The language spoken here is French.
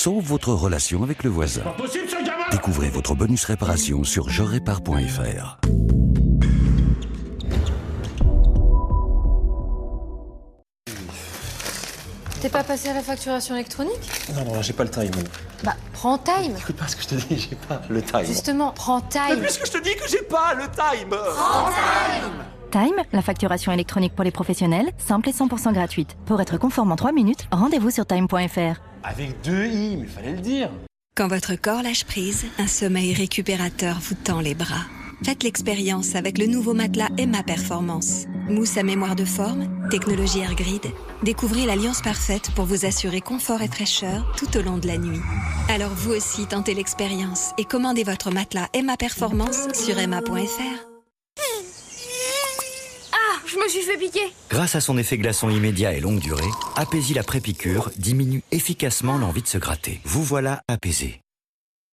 sauve votre relation avec le voisin. Pas possible, ce gamin! Découvrez votre bonus réparation sur jerépare.fr. T'es pas passé à la facturation électronique? Non, j'ai pas le time. Bah, prends Time. Écoute pas ce que je te dis, j'ai pas le time. Justement, prends Time. Mais puisque je te dis que j'ai pas le time. Time, la facturation électronique pour les professionnels, simple et 100% gratuite. Pour être conforme en 3 minutes, rendez-vous sur time.fr. Avec 2 i, mais fallait le dire. Quand votre corps lâche prise, un sommeil récupérateur vous tend les bras. Faites l'expérience avec le nouveau matelas Emma Performance. Mousse à mémoire de forme, technologie AirGrid. Découvrez l'alliance parfaite pour vous assurer confort et fraîcheur tout au long de la nuit. Alors vous aussi tentez l'expérience et commandez votre matelas Emma Performance sur emma.fr. Je me suis fait piquer. Grâce à son effet glaçon immédiat et longue durée, Apaisil après piqûre diminue efficacement l'envie de se gratter. Vous voilà apaisé.